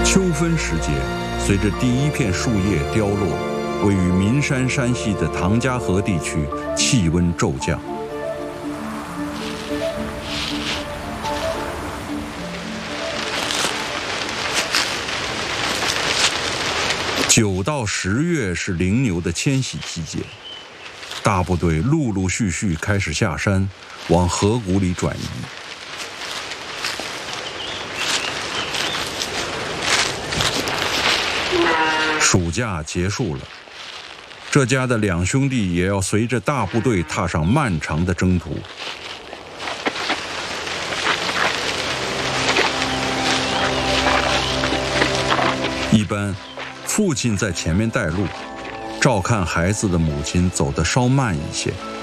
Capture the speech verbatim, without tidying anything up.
秋分时节，随着第一片树叶凋落，位于岷山山系的唐家河地区气温骤降。九到十月是羚牛的迁徙季节，大部队陆陆续续开始下山，往河谷里转移。暑假结束了，这家的两兄弟也要随着大部队踏上漫长的征途。一般，父亲在前面带路，照看孩子的母亲走得稍慢一些。